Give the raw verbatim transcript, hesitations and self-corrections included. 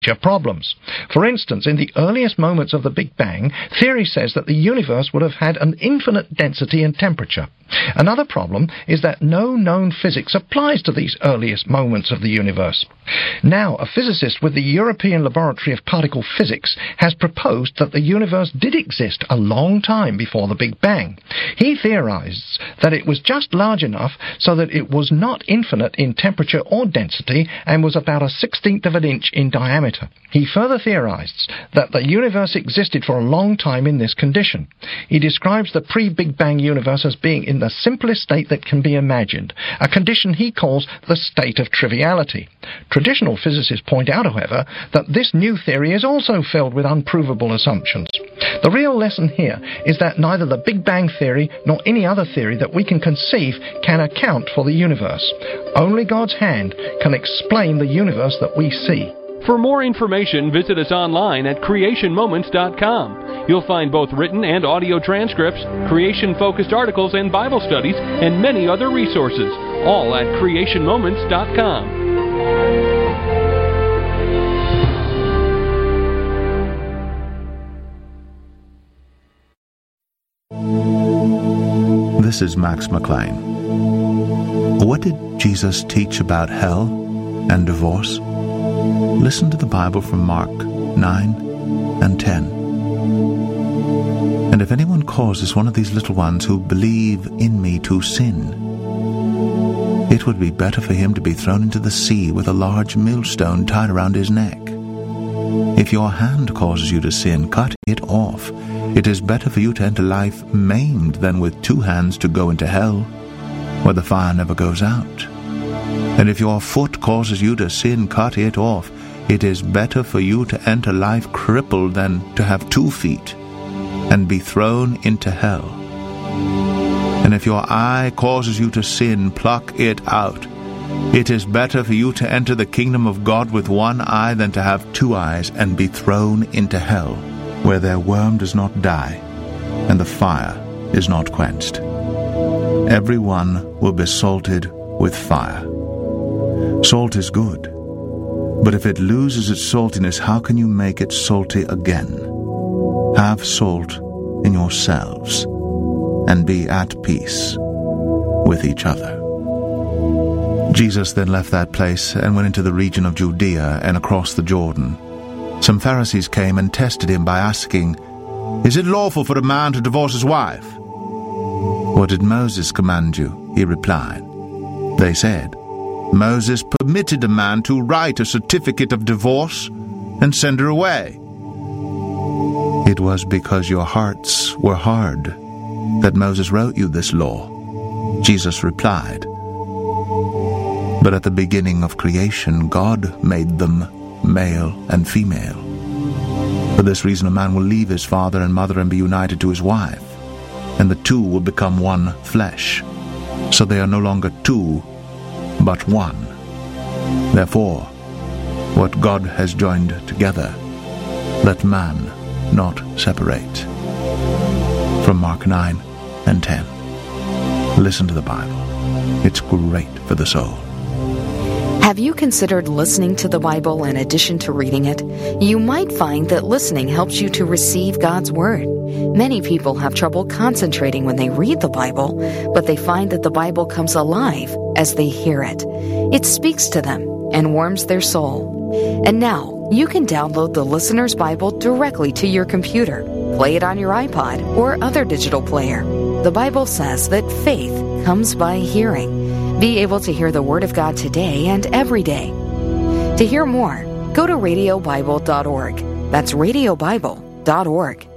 problems. For instance, in the earliest moments of the Big Bang, theory says that the universe would have had an infinite density and temperature. Another problem is that no known physics applies to these earliest moments of the universe. Now, a physicist with the European Laboratory of Particle Physics has proposed that the universe did exist a long time before the Big Bang. He theorizes that it was just large enough so that it was not infinite in temperature or density and was about a sixteenth of an inch in diameter. He further theorizes that the universe existed for a long time in this condition. He describes the pre-Big Bang universe as being in the simplest state that can be imagined, a condition he calls the state of triviality. Traditional physicists point out, however, that this new theory is also filled with unprovable assumptions. The real lesson here is that neither the Big Bang theory nor any other theory that we can conceive can account for the universe. Only God's hand can explain the universe that we see. For more information, visit us online at creation moments dot com. You'll find both written and audio transcripts, creation-focused articles and Bible studies, and many other resources, all at creation moments dot com. This is Max McLean. What did Jesus teach about hell and divorce? Listen to the Bible from Mark nine and ten. And if anyone causes one of these little ones who believe in me to sin, it would be better for him to be thrown into the sea with a large millstone tied around his neck. If your hand causes you to sin, cut it off. It is better for you to enter life maimed than with two hands to go into hell, where the fire never goes out. And if your foot causes you to sin, cut it off. It is better for you to enter life crippled than to have two feet and be thrown into hell. And if your eye causes you to sin, pluck it out. It is better for you to enter the kingdom of God with one eye than to have two eyes and be thrown into hell, where their worm does not die and the fire is not quenched. Every one will be salted with fire. Salt is good, but if it loses its saltiness, how can you make it salty again? Have salt in yourselves, and be at peace with each other. Jesus then left that place and went into the region of Judea and across the Jordan. Some Pharisees came and tested him by asking, "Is it lawful for a man to divorce his wife?" "What did Moses command you?" he replied. They said, "Moses permitted a man to write a certificate of divorce and send her away." "It was because your hearts were hard that Moses wrote you this law," Jesus replied. "But at the beginning of creation, God made them male and female. For this reason a man will leave his father and mother and be united to his wife, and the two will become one flesh. So they are no longer two, but one. Therefore, what God has joined together, let man not separate." From Mark nine and ten. Listen to the Bible. It's great for the soul. Have you considered listening to the Bible in addition to reading it? You might find that listening helps you to receive God's Word. Many people have trouble concentrating when they read the Bible, but they find that the Bible comes alive as they hear it. It speaks to them and warms their soul. And now, you can download the Listener's Bible directly to your computer, play it on your iPod or other digital player. The Bible says that faith comes by hearing. Be able to hear the Word of God today and every day. To hear more, go to radio bible dot org. That's radio bible dot org.